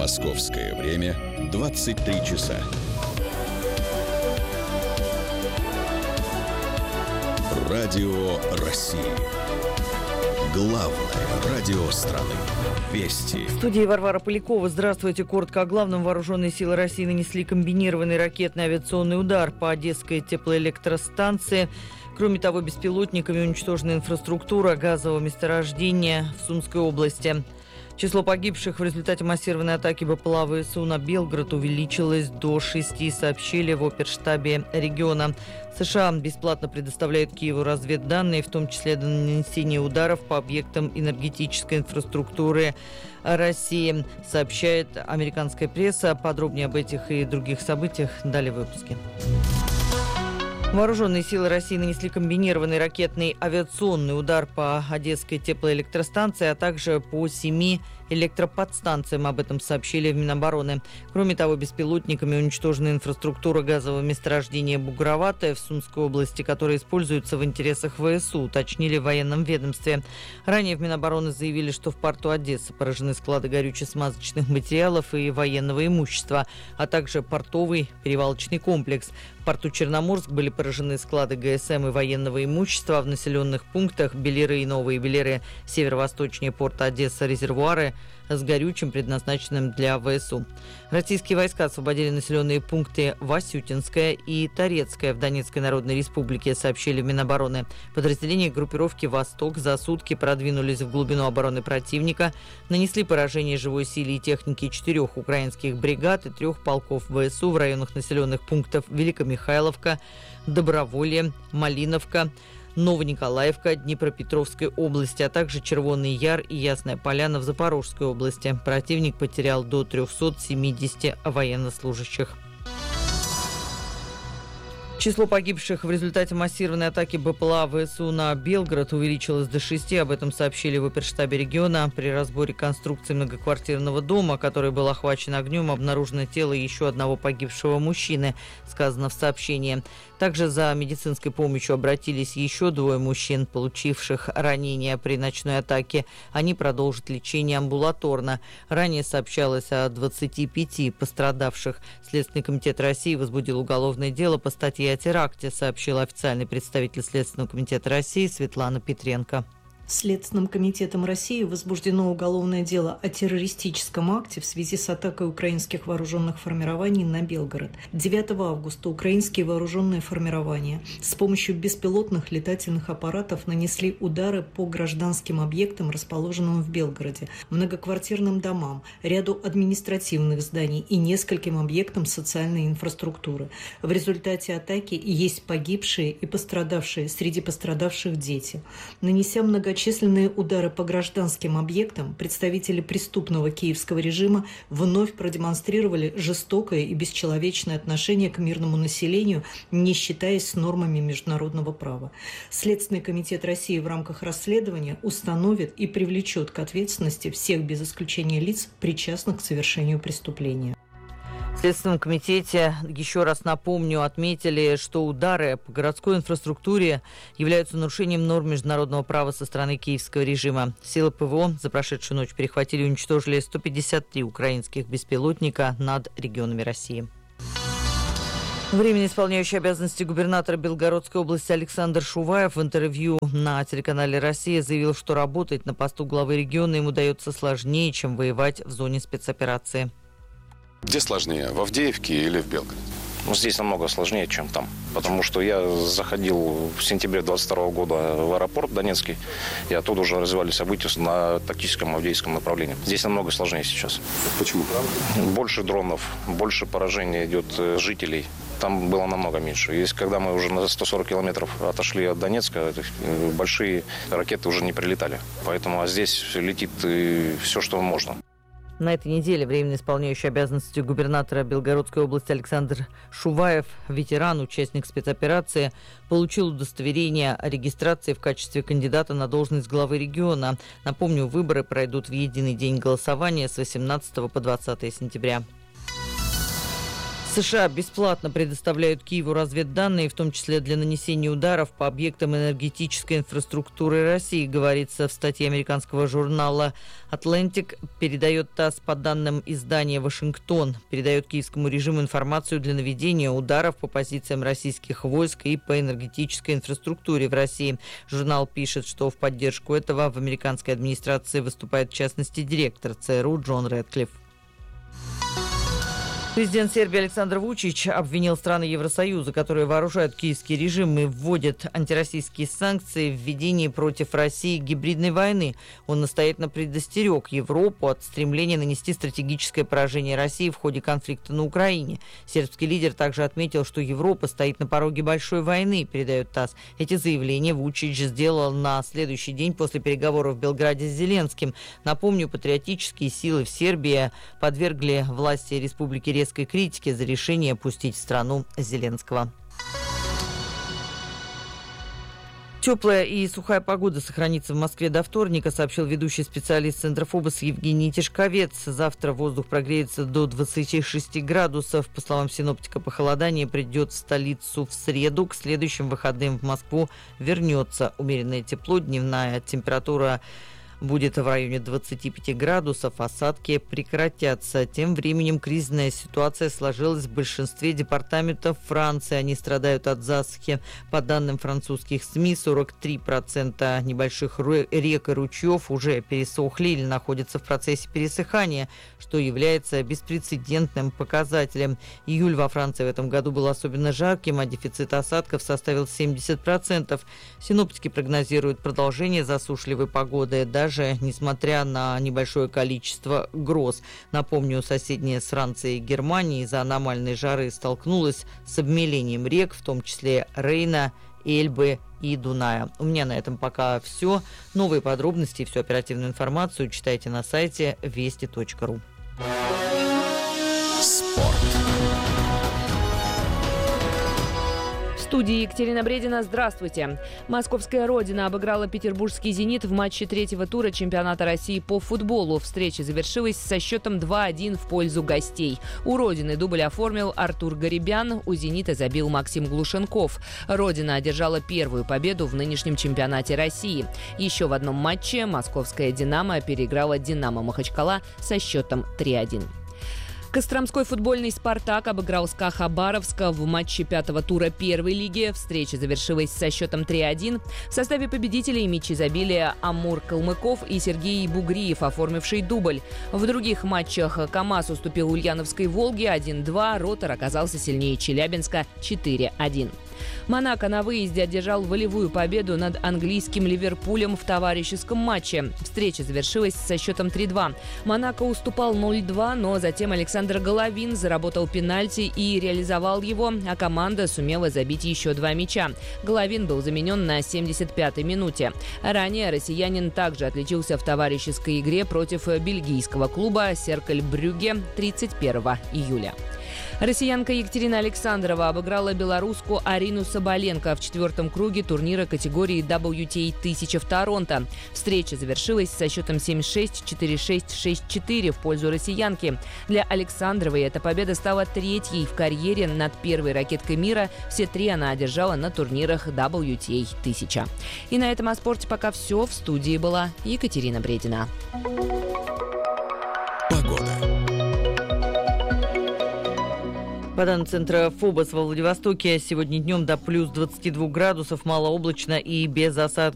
Московское время 23 часа. Радио России. Главное радио страны. Вести. В студии Варвара Полякова. Здравствуйте. Коротко о главном. Вооруженные силы России нанесли комбинированный ракетный авиационный удар по Одесской теплоэлектростанции. Кроме того, беспилотниками уничтожена инфраструктура газового месторождения в Сумской области. Число погибших в результате массированной атаки БПЛА ВСУ на Белгород увеличилось до 6, сообщили в оперштабе региона. США бесплатно предоставляют Киеву разведданные, в том числе для нанесения ударов по объектам энергетической инфраструктуры России, сообщает американская пресса. Подробнее об этих и других событиях далее в выпуске. Вооруженные силы России нанесли комбинированный ракетный авиационный удар по Одесской теплоэлектростанции, а также по 7 электроподстанциям. Об этом сообщили в Минобороны. Кроме того, беспилотниками уничтожена инфраструктура газового месторождения Бугроватое в Сумской области, которая используется в интересах ВСУ, уточнили в военном ведомстве. Ранее в Минобороны заявили, что в порту Одессы поражены склады горюче-смазочных материалов и военного имущества, а также портовый перевалочный комплекс. В порту Черноморск были поражены склады ГСМ и военного имущества. В населенных пунктах Белеры и Новые Белеры, северо-восточнее порта Одесса, резервуары с горючим, предназначенным для ВСУ. Российские войска освободили населенные пункты Васютинская и Торецкая в Донецкой Народной Республике, сообщили в Минобороны. Подразделения группировки «Восток» за сутки продвинулись в глубину обороны противника, нанесли поражение живой силе и технике 4 украинских бригад и 3 полков ВСУ в районах населенных пунктов Великомихайловка, Доброволье, Малиновка, Новониколаевка Днепропетровской области, а также Червоный Яр и Ясная Поляна в Запорожской области. Противник потерял до 370 военнослужащих. Число погибших в результате массированной атаки БПЛА ВСУ на Белгород увеличилось до 6. Об этом сообщили в оперштабе региона. При разборе конструкции многоквартирного дома, который был охвачен огнем, обнаружено тело еще одного погибшего мужчины, сказано в сообщении. Также за медицинской помощью обратились еще 2 мужчин, получивших ранения при ночной атаке. Они продолжат лечение амбулаторно. Ранее сообщалось о 25 пострадавших. Следственный комитет России возбудил уголовное дело по статье о теракте, сообщил официальный представитель Следственного комитета России Светлана Петренко. Следственным комитетом России возбуждено уголовное дело о террористическом акте в связи с атакой украинских вооруженных формирований на Белгород. 9 августа украинские вооруженные формирования с помощью беспилотных летательных аппаратов нанесли удары по гражданским объектам, расположенным в Белгороде, многоквартирным домам, ряду административных зданий и нескольким объектам социальной инфраструктуры. В результате атаки есть погибшие и пострадавшие, среди пострадавших дети. Нанеся многочисленные удары по гражданским объектам, представители преступного киевского режима вновь продемонстрировали жестокое и бесчеловечное отношение к мирному населению, не считаясь с нормами международного права. Следственный комитет России в рамках расследования установит и привлечет к ответственности всех без исключения лиц, причастных к совершению преступления. В Следственном комитете, еще раз напомню, отметили, что удары по городской инфраструктуре являются нарушением норм международного права со стороны киевского режима. Силы ПВО за прошедшую ночь перехватили и уничтожили 153 украинских беспилотника над регионами России. Временно исполняющий обязанности губернатора Белгородской области Александр Шуваев в интервью на телеканале «Россия» заявил, что работать на посту главы региона ему дается сложнее, чем воевать в зоне спецоперации. Где сложнее, в Авдеевке или в Белгороде? Здесь намного сложнее, чем там. Потому что я заходил в сентябре 2022 года в аэропорт Донецкий, и оттуда уже развивались события на тактическом авдеевском направлении. Здесь намного сложнее сейчас. Почему? Больше дронов, больше поражений идет жителей. Там было намного меньше. И когда мы уже на 140 километров отошли от Донецка, большие ракеты уже не прилетали. Поэтому здесь летит все, что можно. На этой неделе временно исполняющий обязанности губернатора Белгородской области Александр Шуваев, ветеран, участник спецоперации, получил удостоверение о регистрации в качестве кандидата на должность главы региона. Напомню, выборы пройдут в единый день голосования с 18 по 20 сентября. США бесплатно предоставляют Киеву разведданные, в том числе для нанесения ударов по объектам энергетической инфраструктуры России, говорится в статье американского журнала «Atlantic». Передает ТАСС по данным издания «Вашингтон». Передает киевскому режиму информацию для наведения ударов по позициям российских войск и по энергетической инфраструктуре в России. Журнал пишет, что в поддержку этого в американской администрации выступает, в частности, директор ЦРУ Джон Рэдклифф. Президент Сербии Александр Вучич обвинил страны Евросоюза, которые вооружают киевский режим и вводят антироссийские санкции, в ведении против России гибридной войны. Он настоятельно предостерег Европу от стремления нанести стратегическое поражение России в ходе конфликта на Украине. Сербский лидер также отметил, что Европа стоит на пороге большой войны, передает ТАСС. Эти заявления Вучич сделал на следующий день после переговоров в Белграде с Зеленским. Напомню, патриотические силы в Сербии подвергли власти Республики резкой критики за решение пустить в страну Зеленского. Теплая и сухая погода сохранится в Москве до вторника, сообщил ведущий специалист Центра ФОБОС Евгений Тишковец. Завтра воздух прогреется до 26 градусов. По словам синоптика, похолодание придет в столицу в среду. К следующим выходным в Москву вернется умеренное тепло. Дневная температура будет в районе 25 градусов, осадки прекратятся. Тем временем кризисная ситуация сложилась в большинстве департаментов Франции. Они страдают от засухи. По данным французских СМИ, 43% небольших рек и ручьев уже пересохли или находятся в процессе пересыхания, что является беспрецедентным показателем. Июль во Франции в этом году был особенно жарким, а дефицит осадков составил 70%. Синоптики прогнозируют продолжение засушливой погоды, даже несмотря на небольшое количество гроз. Напомню, соседняя с Францией Германия из-за аномальной жары столкнулась с обмелением рек, в том числе Рейна, Эльбы и Дуная. У меня на этом пока все. Новые подробности и всю оперативную информацию читайте на сайте вести.ру. Спорт. В студии Екатерина Бредина. Здравствуйте. Московская «Родина» обыграла петербургский «Зенит» в матче третьего тура чемпионата России по футболу. Встреча завершилась со счетом 2-1 в пользу гостей. У «Родины» дубль оформил Артур Гарибян, у «Зенита» забил Максим Глушенков. «Родина» одержала первую победу в нынешнем чемпионате России. Еще в одном матче московская «Динамо» переиграла «Динамо» Махачкала со счетом 3-1. Костромской футбольный «Спартак» обыграл СКА Хабаровска в матче пятого тура первой лиги. Встреча завершилась со счетом 3-1. В составе победителей мячи забили Амур Калмыков и Сергей Бугриев, оформивший дубль. В других матчах КамАЗ уступил Ульяновской «Волге» 1-2. Ротор оказался сильнее Челябинска 4-1. Монако на выезде одержал волевую победу над английским «Ливерпулем» в товарищеском матче. Встреча завершилась со счетом 3-2. Монако уступал 0-2, но затем Александр Головин заработал пенальти и реализовал его, а команда сумела забить еще 2 мяча. Головин был заменен на 75-й минуте. Ранее россиянин также отличился в товарищеской игре против бельгийского клуба «Серкль Брюгге» 31 июля. Россиянка Екатерина Александрова обыграла белоруску Арину Соболенко в четвертом круге турнира категории WTA 1000 в Торонто. Встреча завершилась со счетом 7-6, 4-6, 6-4 в пользу россиянки. Для Александровой эта победа стала третьей в карьере над первой ракеткой мира. Все три она одержала на турнирах WTA 1000. И на этом о спорте пока все. В студии была Екатерина Бредина. Погода. По данным Центра ФОБОС во Владивостоке, сегодня днем до плюс 22 градусов, малооблачно и без осадков.